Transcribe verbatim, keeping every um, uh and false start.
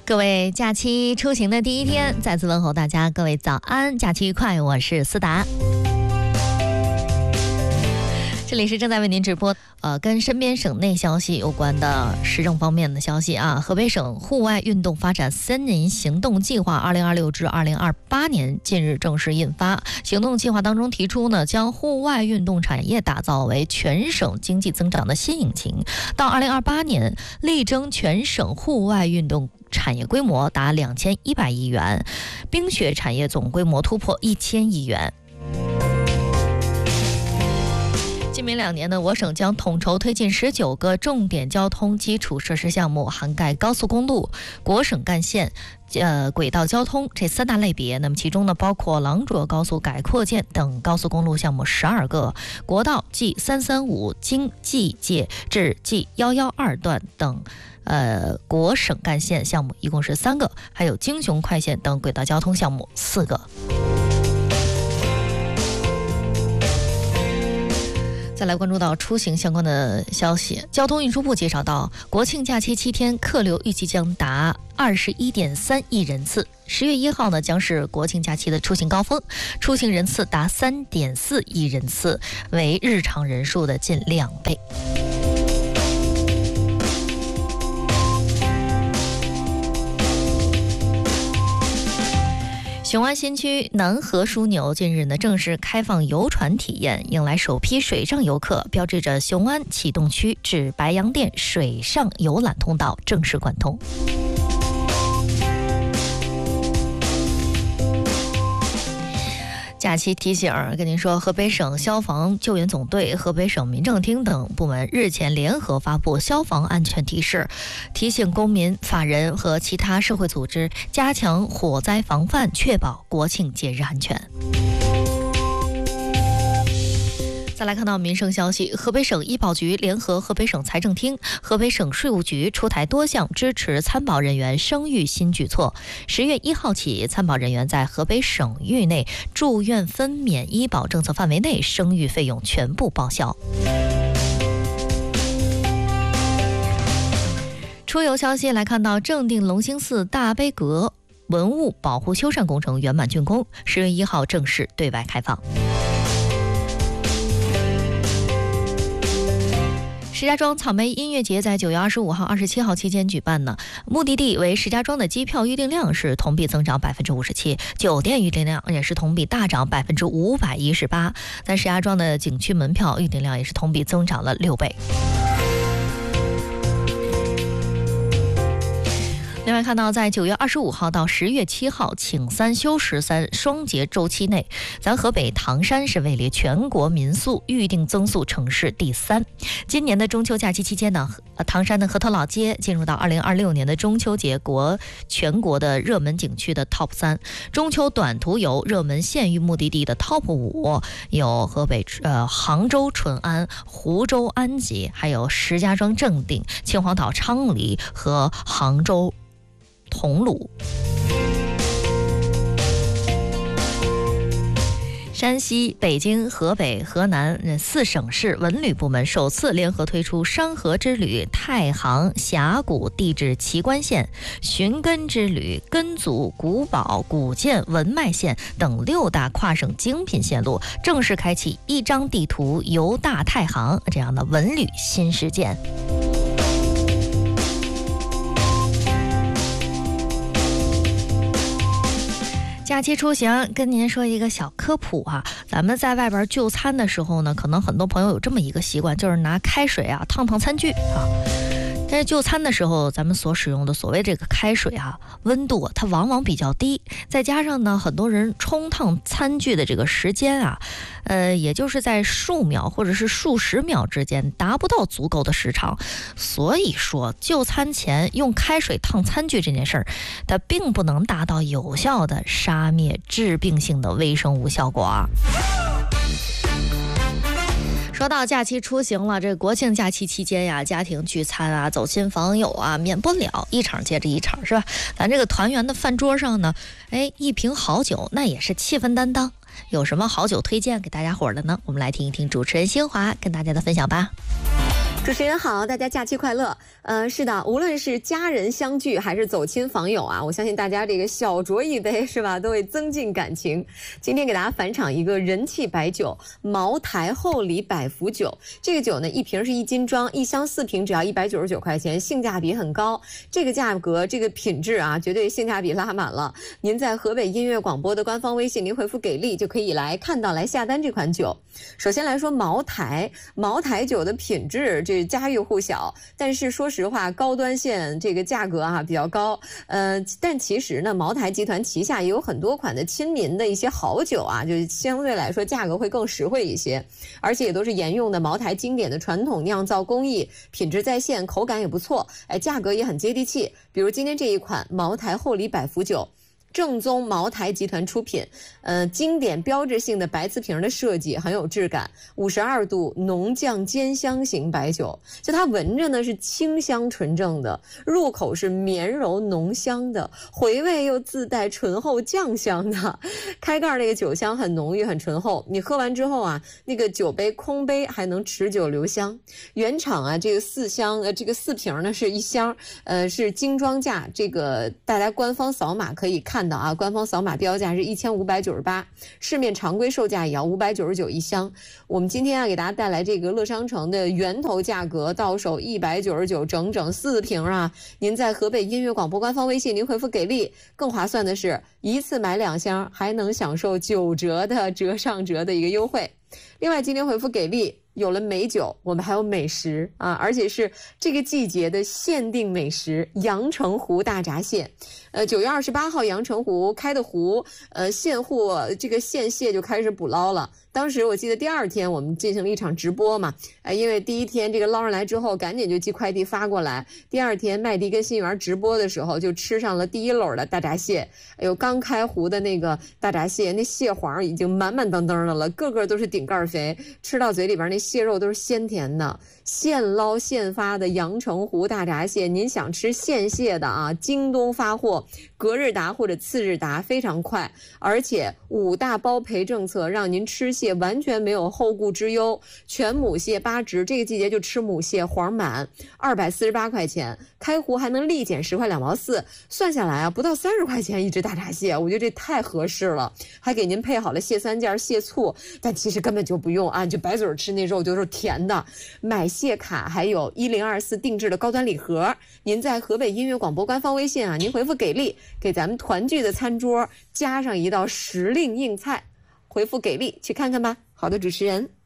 各位假期出行的第一天，再次问候大家，各位早安，假期愉快，我是思达。这里是正在为您直播，呃，跟身边省内消息有关的时政方面的消息啊。河北省户外运动发展三年行动计划二零二六至二零二八年近日正式印发。行动计划当中提出呢，将户外运动产业打造为全省经济增长的新引擎。到二零二八年，力争全省户外运动产业规模达两千一百亿元，冰雪产业总规模突破一千亿元。今明两年呢，我省将统筹推进十九个重点交通基础设施项目，涵盖高速公路、国省干线、呃轨道交通这三大类别。那么其中呢，包括廊卓高速改扩建等高速公路项目十二个，国道 G 三三五京冀界至 G 一一二段等。呃，国省干线项目一共是三个，还有京雄快线等轨道交通项目四个。再来关注到出行相关的消息，交通运输部介绍到，国庆假期七天客流预计将达二十一点三亿人次。十月一号呢，将是国庆假期的出行高峰，出行人次达三点四亿人次，为日常人数的近两倍。雄安新区南河枢纽近日呢正式开放游船体验，迎来首批水上游客，标志着雄安启动区至白洋淀水上游览通道正式贯通。假期提醒跟您说，河北省消防救援总队、河北省民政厅等部门日前联合发布消防安全提示，提醒公民、法人和其他社会组织加强火灾防范，确保国庆节日安全。再来看到民生消息，河北省医保局联合河北省财政厅、河北省税务局出台多项支持参保人员生育新举措。十月一号起，参保人员在河北省域内住院分娩医保政策范围内，生育费用全部报销。出游消息来看到，正定隆兴寺大悲阁文物保护修缮工程圆满竣工，十月一号正式对外开放。石家庄草莓音乐节在九月二十五号、二十七号期间举办呢，目的地为石家庄的机票预订量是同比增长百分之五十七，酒店预订量也是同比大涨百分之五百一十八，但石家庄的景区门票预订量也是同比增长了六倍。另外看到，在九月二十五号到十月七号请三休十三双节周期内，咱河北唐山是位列全国民宿预订增速城市第三。今年的中秋假期期间呢，唐山的河头老街进入到二零二六年的中秋节国全国的热门景区的 top 三，中秋短途游热门县域目的地的 top 五，有河北呃杭州淳安、湖州安吉，还有石家庄正定、秦皇岛昌黎和杭州桐庐。山西、北京、河北、河南四省市文旅部门首次联合推出山河之旅、太行、峡谷地质奇观线、寻根之旅、根族、古堡、古建、文脉线等六大跨省精品线路，正式开启一张地图游大太行这样的文旅新事件。假期出行跟您说一个小科普啊，咱们在外边就餐的时候呢，可能很多朋友有这么一个习惯，就是拿开水啊烫烫餐具啊。但是就餐的时候，咱们所使用的所谓这个开水啊，温度啊它往往比较低，再加上呢，很多人冲烫餐具的这个时间啊，呃，也就是在数秒或者是数十秒之间，达不到足够的时长。所以说，就餐前用开水烫餐具这件事儿，它并不能达到有效的杀灭致病性的微生物效果啊。说到假期出行了，这个国庆假期期间呀，家庭聚餐啊，走亲访友啊，免不了一场接着一场，是吧？咱这个团圆的饭桌上呢，哎，一瓶好酒，那也是气氛担当。有什么好酒推荐给大家伙的呢？我们来听一听主持人新华跟大家的分享吧。 主持人好，大家假期快乐。呃，是的，无论是家人相聚还是走亲访友啊，我相信大家这个小酌一杯是吧，都会增进感情。今天给大家返场一个人气白酒——茅台厚礼百福酒。这个酒呢，一瓶是一斤装，一箱四瓶只要一百九十九块钱，性价比很高。这个价格，这个品质啊，绝对性价比拉满了。您在河北音乐广播的官方微信，您回复“给力”就可以来看到来下单这款酒。首先来说茅台，茅台酒的品质这家喻户晓，但是说实话，高端线这个价格啊比较高。呃，但其实呢，茅台集团旗下也有很多款的亲民的一些好酒啊，就相对来说价格会更实惠一些，而且也都是沿用的茅台经典的传统酿造工艺，品质在线，口感也不错，哎，价格也很接地气。比如今天这一款茅台厚礼百福酒。正宗茅台集团出品，呃，经典标志性的白瓷瓶的设计很有质感，五十二度浓酱煎香型白酒，就它闻着呢是清香纯正的，入口是绵柔浓香的，回味又自带醇厚酱香的，开盖那个酒香很浓郁很醇厚，你喝完之后啊，那个酒杯空杯还能持久留香。原厂啊这个四箱呃这个四瓶呢是一箱，呃是精装价，这个大家官方扫码可以看。看到啊，官方扫码标价是一千五百九十八，市面常规售价也要五百九十九一箱。我们今天啊给大家带来这个乐商城的源头价格，到手一百九十九，整整四瓶啊！您在河北音乐广播官方微信，您回复“给力”，更划算的是一次买两箱，还能享受九折的折上折的一个优惠。另外，今天回复“给力”。有了美酒，我们还有美食啊，而且是这个季节的限定美食——阳澄湖大闸蟹。呃，九月二十八号，阳澄湖开的湖，呃，现货这个现蟹就开始捕捞了。当时我记得第二天我们进行了一场直播嘛，呃，因为第一天这个捞上来之后，赶紧就寄快递发过来。第二天麦迪跟新源直播的时候，就吃上了第一篓的大闸蟹。哎呦，刚开湖的那个大闸蟹，那蟹黄已经满满当当的了，个个都是顶盖肥，吃到嘴里边那蟹肉都是鲜甜的，现捞现发的阳澄湖大闸蟹。您想吃现蟹的啊，京东发货，隔日达或者次日达，非常快，而且五大包赔政策，让您吃蟹完全没有后顾之忧。全母蟹八只，这个季节就吃母蟹，黄满，二百四十八块钱，开湖还能立减十块两毛四，算下来啊，不到三十块钱一只大闸蟹，我觉得这太合适了，还给您配好了蟹三件、蟹醋，但其实根本就不用啊，就白嘴吃那肉就是甜的。买蟹卡还有一零二四定制的高端礼盒，您在河北音乐广播官方微信啊，您回复“给力”，给咱们团聚的餐桌加上一道时令硬菜，回复“给力”去看看吧。好的，主持人。